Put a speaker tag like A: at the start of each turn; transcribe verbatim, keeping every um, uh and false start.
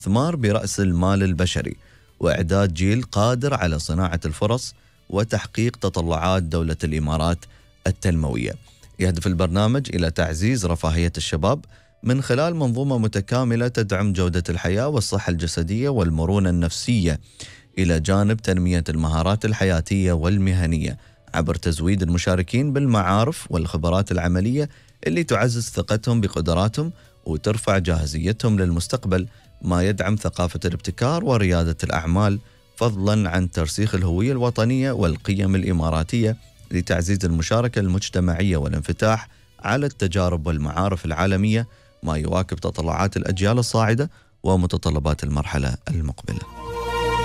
A: الاستثمار برأس المال البشري وإعداد جيل قادر على صناعة الفرص وتحقيق تطلعات دولة الإمارات التنموية. يهدف البرنامج إلى تعزيز رفاهية الشباب من خلال منظومة متكاملة تدعم جودة الحياة والصحة الجسدية والمرونة النفسية، إلى جانب تنمية المهارات الحياتية والمهنية عبر تزويد المشاركين بالمعارف والخبرات العملية اللي تعزز ثقتهم بقدراتهم وترفع جاهزيتهم للمستقبل، ما يدعم ثقافة الابتكار وريادة الأعمال، فضلا عن ترسيخ الهوية الوطنية والقيم الإماراتية لتعزيز المشاركة المجتمعية والانفتاح على التجارب والمعارف العالمية، ما يواكب تطلعات الأجيال الصاعدة ومتطلبات المرحلة المقبلة.